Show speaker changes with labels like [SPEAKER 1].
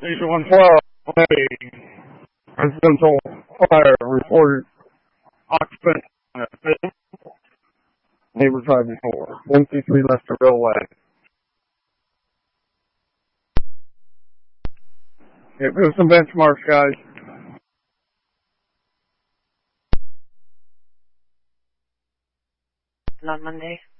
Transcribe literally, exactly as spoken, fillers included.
[SPEAKER 1] Station one twelve, a residential fire reported occupant on a fifth. Neighbor driving four. one two three Lesterville Way. Here goes some benchmarks, guys.
[SPEAKER 2] On Monday.